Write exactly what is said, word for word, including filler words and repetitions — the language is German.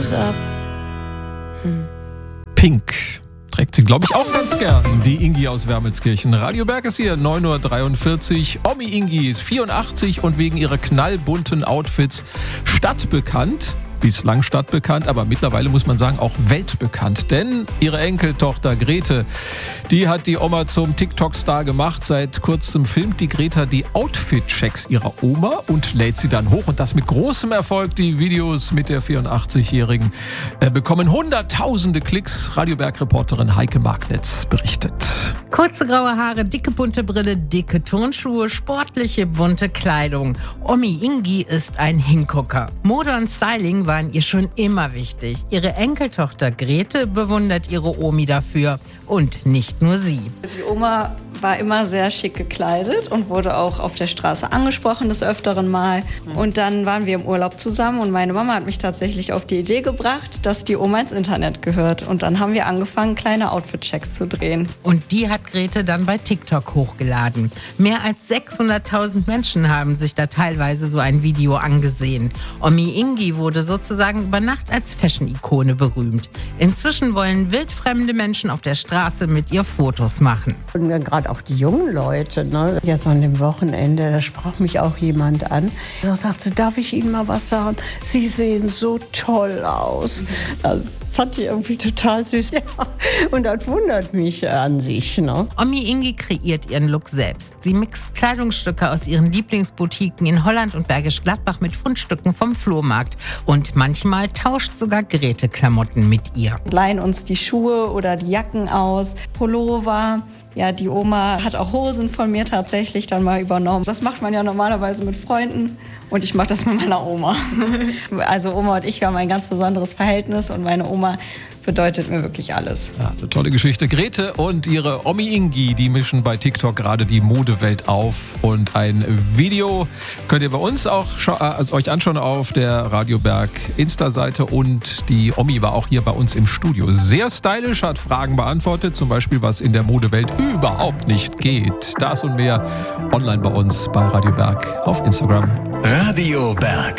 Hm. Pink trägt sie, glaube ich, auch ganz gern. Die Ingi aus Wermelskirchen. Radio Berg ist hier, neun Uhr dreiundvierzig. Omi Ingi ist vierundachtzig und wegen ihrer knallbunten Outfits stadtbekannt. Bislang stadtbekannt, aber mittlerweile muss man sagen auch weltbekannt. Denn ihre Enkeltochter Grete, die hat die Oma zum TikTok-Star gemacht. Seit kurzem filmt die Greta die Outfit-Checks ihrer Oma und lädt sie dann hoch. Und das mit großem Erfolg. Die Videos mit der vierundachtzigjährigen äh, bekommen hunderttausende Klicks. Radio Berg-Reporterin Heike Marknitz berichtet. Kurze graue Haare, dicke bunte Brille, dicke Turnschuhe, sportliche bunte Kleidung. Omi Ingi ist ein Hingucker. Mode und Styling waren ihr schon immer wichtig. Ihre Enkeltochter Grete bewundert ihre Omi dafür. Und nicht nur sie. Die Oma war immer sehr schick gekleidet und wurde auch auf der Straße angesprochen des Öfteren mal. Und dann waren wir im Urlaub zusammen und meine Mama hat mich tatsächlich auf die Idee gebracht, dass die Oma ins Internet gehört. Und dann haben wir angefangen, kleine Outfit-Checks zu drehen. Und die hat Grete dann bei TikTok hochgeladen. Mehr als sechshunderttausend Menschen haben sich da teilweise so ein Video angesehen. Omi Ingi wurde sozusagen über Nacht als Fashion-Ikone berühmt. Inzwischen wollen wildfremde Menschen auf der Straße mit ihr Fotos machen. Und gerade auch die jungen Leute, ne? Jetzt an dem Wochenende, da sprach mich auch jemand an. Da sagte sie, darf ich Ihnen mal was sagen? Sie sehen so toll aus. Das fand ich irgendwie total süß. Ja. Und das wundert mich an sich. Ne? Omi Ingi kreiert ihren Look selbst. Sie mixt Kleidungsstücke aus ihren Lieblingsboutiquen in Holland und Bergisch Gladbach mit Fundstücken vom Flohmarkt. Und manchmal tauscht sogar Grete Klamotten mit ihr. Leihen uns die Schuhe oder die Jacken aus, Pullover. Ja, die Oma hat auch Hosen von mir tatsächlich dann mal übernommen. Das macht man ja normalerweise mit Freunden und ich mache das mit meiner Oma. Also Oma und ich, wir haben ein ganz besonderes Verhältnis und meine Oma bedeutet mir wirklich alles. Ja, also tolle Geschichte. Grete und ihre Omi Ingi, die mischen bei TikTok gerade die Modewelt auf. Und ein Video könnt ihr bei uns auch scha- also euch anschauen auf der Radio Berg Insta-Seite. Und die Omi war auch hier bei uns im Studio. Sehr stylisch, hat Fragen beantwortet, zum Beispiel, was in der Modewelt überhaupt nicht geht. Das und mehr online bei uns bei Radio Berg auf Instagram. Radio Berg.